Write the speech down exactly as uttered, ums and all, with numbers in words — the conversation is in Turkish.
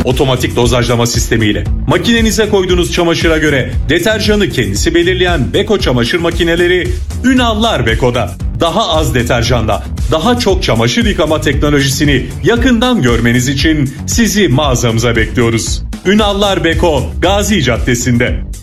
Otomatik dozajlama sistemiyle. Makinenize koyduğunuz çamaşıra göre deterjanı kendisi belirleyen Beko çamaşır makineleri Ünallar Beko'da. Daha az deterjanla daha çok çamaşır yıkama teknolojisini yakından görmeniz için sizi mağazamıza bekliyoruz. Ünallar Beko, Gazi Caddesi'nde.